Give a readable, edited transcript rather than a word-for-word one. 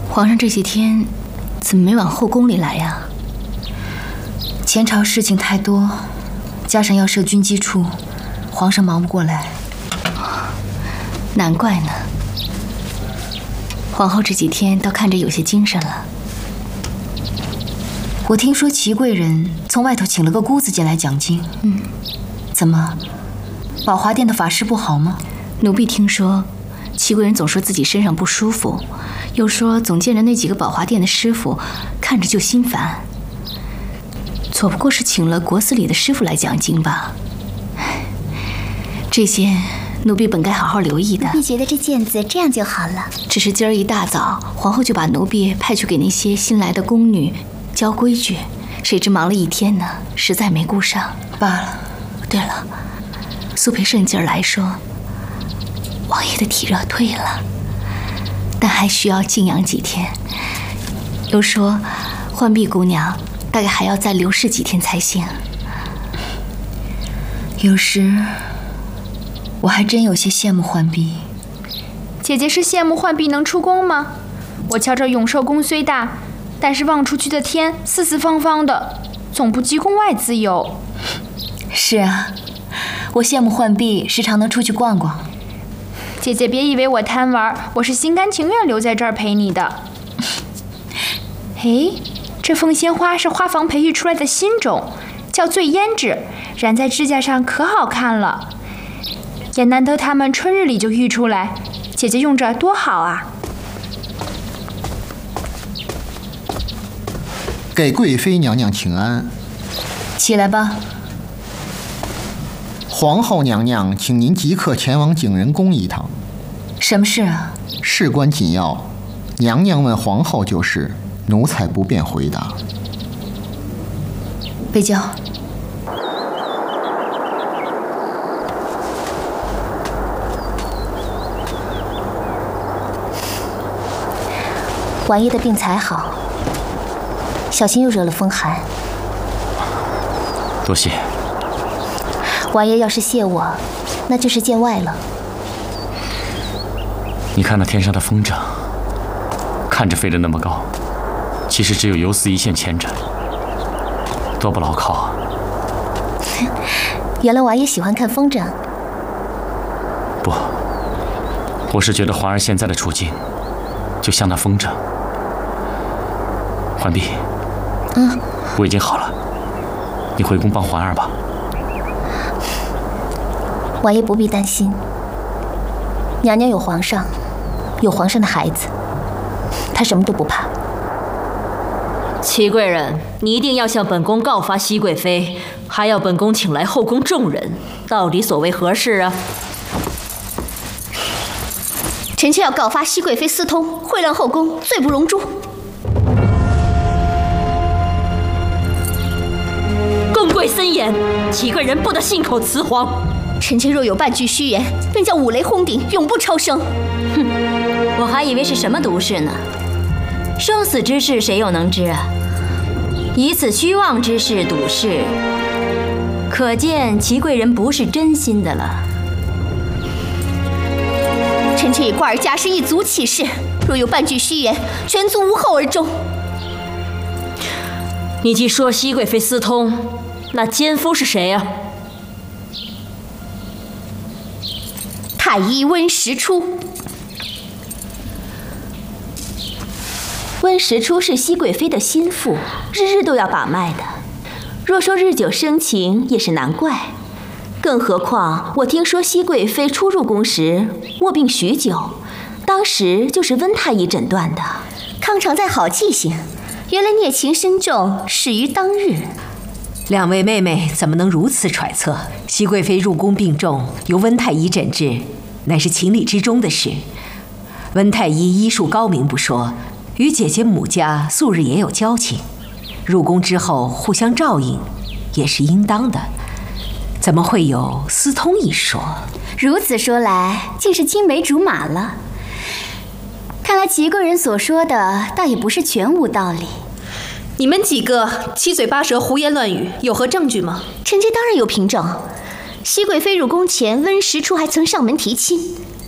皇上这几天怎么没往后宫里来呀？前朝事情太多，加上要设军机处，皇上忙不过来。难怪呢。皇后这几天倒看着有些精神了。我听说祺贵人从外头请了个姑子进来讲经。怎么，宝华殿的法师不好吗？奴婢听说，祺贵人总说自己身上不舒服，又说总见着那几个宝华殿的师傅，看着就心烦。左不过是请了国司里的师傅来讲经吧。这些奴婢本该好好留意的。 奴婢觉得这件子这样就好了。 只是今儿一大早，皇后就把奴婢派去给那些新来的宫女教规矩，谁知忙了一天呢，实在没顾上。罢了。对了，苏培顺今儿来说，王爷的体热退了，但还需要静养几天。又说浣碧姑娘大概还要再留侍几天才行。有时我还真有些羡慕浣碧。 姐姐是羡慕浣碧能出宫吗？我瞧这永寿宫虽大，但是望出去的天四四方方的，总不及宫外自由。 是啊，我羡慕浣碧时常能出去逛逛。 姐姐别以为我贪玩，我是心甘情愿留在这儿陪你的。哎，这凤仙花是花房培育出来的新种，叫醉胭脂，染在指甲上可好看了。也难得它们春日里就育出来，姐姐用着多好啊！ 给贵妃娘娘请安。 起来吧。 皇后娘娘，请您即刻前往景仁宫一趟。 什么事啊？ 事关紧要，娘娘问皇后就是，奴才不便回答。 备轿。 王爷的病才好，小心又惹了风寒。 多谢。 王爷要是谢我，那就是见外了。 你看那天上的风筝，看着飞得那么高，其实只有游丝一线牵着，多不牢靠啊！ 原来王爷喜欢看风筝。 不，我是觉得环儿现在的处境，就像那风筝。浣碧，我已经好了，你回宫帮环儿吧。 王爷不必担心，娘娘有皇上，有皇上的孩子，她什么都不怕。 祺贵人，你一定要向本宫告发熹贵妃，还要本宫请来后宫众人，到底所为何事啊？ 臣妾要告发熹贵妃私通，秽乱后宫，罪不容诛。 宫规森严，祺贵人不得信口雌黄。 臣妾若有半句虚言，便叫五雷轰顶，永不超生。 哼，我还以为是什么毒誓呢。生死之事谁又能知啊？以此虚妄之事赌誓，可见祺贵人不是真心的了。 臣妾以冠儿家世一族起誓，若有半句虚言，全族无后而终。 你既说熹贵妃私通，那奸夫是谁啊？ 太医温实初。温实初是熹贵妃的心腹，日日都要把脉的。若说日久生情，也是难怪。更何况我听说熹贵妃初入宫时卧病许久，当时就是温太医诊断的。康常在好记性，原来孽情深重，始于当日。 两位妹妹怎么能如此揣测？熹贵妃入宫病重，由温太医诊治，乃是情理之中的事。温太医医术高明不说，与姐姐母家素日也有交情，入宫之后互相照应，也是应当的。怎么会有私通一说？ 如此说来，竟是青梅竹马了。看来祺贵人所说的，倒也不是全无道理。 你们几个七嘴八舌、胡言乱语，有何证据吗？ 臣妾当然有凭证。熹贵妃入宫前，温实初还曾上门提亲，